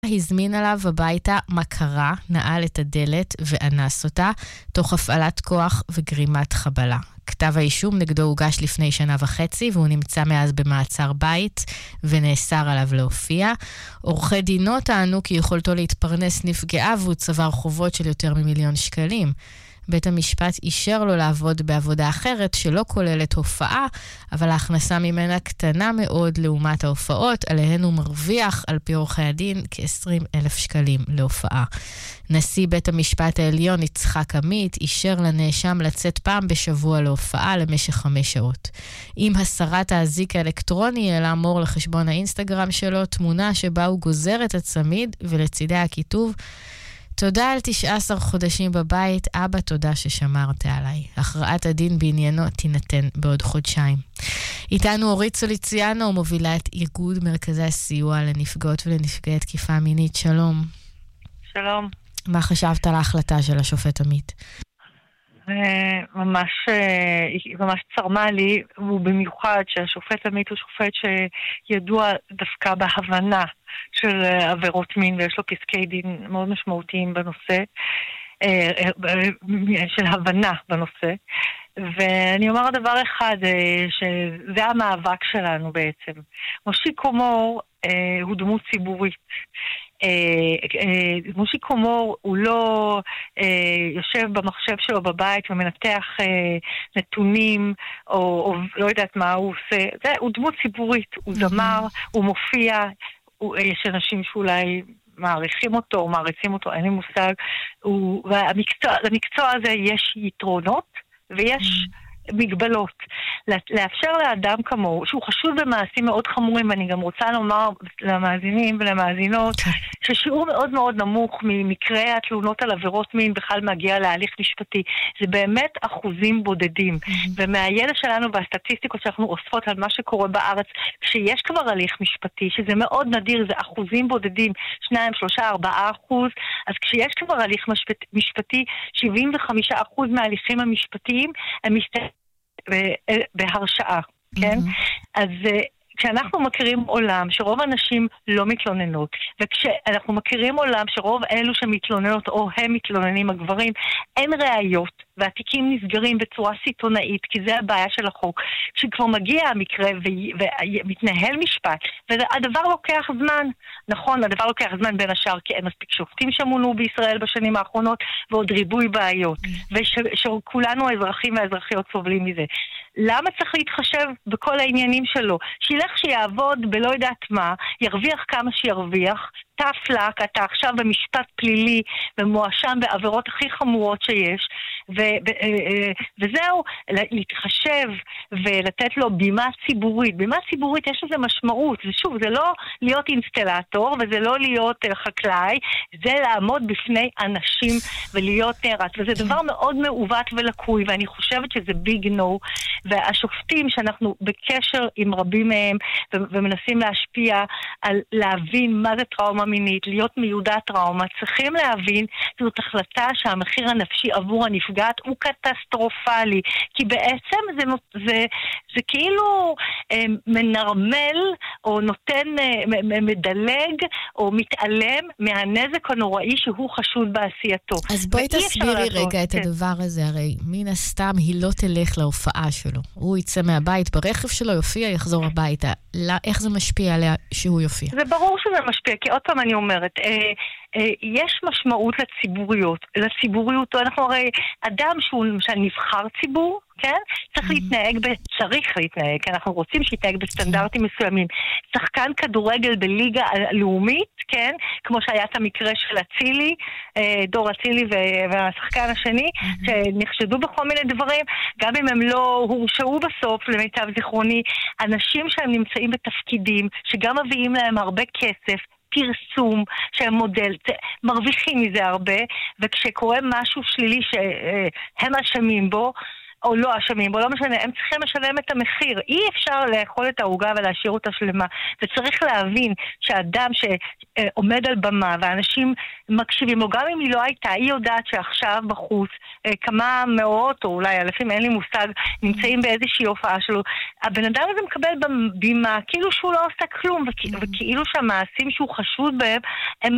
הזמין עליו הביתה מכרה, נעל את הדלת ואנס אותה, תוך הפעלת כוח וגרימת חבלה. כתב האישום נגדו הוגש לפני 1.5 שנה, והוא נמצא מאז במעצר בית ונאסר עליו להופיע. עורכי דינו טענו כי יכולתו להתפרנס נפגעה והוא צבר חובות של יותר מ1,000,000 שקלים. בית המשפט אישר לו לעבוד בעבודה אחרת שלא כוללת הופעה, אבל ההכנסה ממנה קטנה מאוד לעומת ההופעות, עליהן הוא מרוויח על פי עורכי הדין כ20,000 שקלים להופעה. נשיא בית המשפט העליון יצחק עמית אישר לנאשם לצאת פעם בשבוע להופעה למשך 5 שעות. עם הסרת האזיק האלקטרוני העלה מור לחשבון האינסטגרם שלו תמונה שבה הוא גוזר את הצמיד ולצידי הכיתוב: תודה על 19 חודשים בבית, אבא תודה ששמרת עליי. הכרעת הדין בעניינו תינתן בעוד חודשיים. איתנו אורית סוליציאנו, מובילה את איגוד מרכזי הסיוע לנפגעות ולנפגעי תקיפה מינית. שלום. שלום. מה חשבת על ההחלטה של השופט עמית? ממש צרמה לי, ובמיוחד שהשופט עמית הוא שופט שידוע דווקא בהבנה של עבירות מין, ויש לו פסקי דין מאוד משמעותיים בנושא, של הבנה בנושא. ואני אומר דבר אחד, שזה המאבק שלנו בעצם. מושיקו מור הוא דמות ציבורית. מושיקו מור הוא לא יושב במחשב שלו בבית ומנתח נתונים או לא יודעת מה הוא עושה. הוא דמות ציבורית, הוא זמר, הוא מופיע, יש אנשים שאולי מעריכים אותו או מעריצים אותו, אין לי מושג. למקצוע הזה יש יתרונות ויש מגבלות. לאפשר לאדם כמוהו, שהוא חשוד במעשים מאוד חמורים, ואני גם רוצה לומר למאזינים ולמאזינות, ששיעור מאוד מאוד נמוך ממקרי התלונות על עבירות מין בכלל מגיע להליך משפטי. זה באמת אחוזים בודדים. ומהידע שלנו והסטטיסטיקות שאנחנו אוספות על מה שקורה בארץ, כשיש כבר הליך משפטי, שזה מאוד נדיר, זה אחוזים בודדים, 2, 3, 4%, אז כשיש כבר הליך משפטי, 75% מההליכים המשפטיים הם בהרשעה, כן? אז כשאנחנו מכירים עולם שרוב הנשים לא מתלוננות, וכשאנחנו מכירים עולם שרוב אלו שמתלוננות או הם מתלוננים, הגברים, אין ראיות, והתיקים נסגרים בצורה סיטונאית, כי זה הבעיה של החוק. כשכבר מגיע המקרה ומתנהל משפט, והדבר לוקח זמן, נכון, הדבר לוקח זמן בין השאר, כי אין מספיק שופטים שמונו בישראל בשנים האחרונות, ועוד ריבוי בעיות, ושכולנו האזרחים והאזרחיות סובלים מזה. למה צריך להתחשב בכל העניינים שלו? שילך שיעבוד בלא יודעת מה, ירוויח כמה שירוויח, תפלק, אתה עכשיו במשפט פלילי ומואשם בעבירות הכי חמורות שיש, וזהו, להתחשב ולתת לו בימה ציבורית. בימה ציבורית יש לזה משמעות, ושוב, זה לא להיות אינסטלטור וזה לא להיות חקלאי, זה לעמוד בפני אנשים ולהיות נערץ, וזה דבר מאוד מעוות ולקוי, ואני חושבת שזה ביג נו, והשופטים שאנחנו בקשר עם רבים מהם ומנסים להשפיע על להבין מה זה טראומה מינית, להיות מיודע טראומה, צריכים להבין שזאת החלטה שהמחיר הנפשי עבור הנפגעת הוא קטסטרופלי, כי בעצם זה כאילו מנרמל או נותן, מדלג או מתעלם מהנזק הנוראי שהוא חשוד בעשייתו. אז בואי תסבירי רגע את הדבר הזה, הרי מן הסתם היא לא תלך להופעה שלו. הוא יצא מהבית ברכב שלו, יופיע, יחזור הביתה. איך זה משפיע עליה שהוא יופיע? זה ברור שזה משפיע, כי עוד פעם אני אומרת, יש משמעות לציבוריות, אנחנו הרי אדם שהוא למשל נבחר ציבור, כן? צריך להתנהג, כי אנחנו רוצים שיתנהג בסטנדרטים מסוימים. שחקן כדורגל בליגה לאומית, כן? כמו שהיה את המקרה של אצילי, דור אצילי והשחקן השני, שנחשדו בכל מיני דברים, גם אם הם לא הורשעו בסוף, למיטב זיכרוני, אנשים שהם נמצאים בתפקידים, שגם מביאים להם הרבה כסף, פרסום שהם מודל, מרוויחים מזה הרבה, וכשקורה משהו שלילי שהם אשמים בו, או לא אשמים, או לא משנה, הם צריכים לשלם את המחיר. אי אפשר לאכול את העוגה ולהשאיר אותה שלמה. וצריך להבין שאדם שעומד על במה, ואנשים מקשיבים לו, גם אם היא לא הייתה, היא יודעת שעכשיו בחוץ, כמה מאות, או אולי אלפים, אין לי מושג, נמצאים באיזושהי הופעה שלו. הבן אדם הזה מקבל בבימה, כאילו שהוא לא עושה כלום, וכאילו שהמעשים שהוא חשוד בהם, הם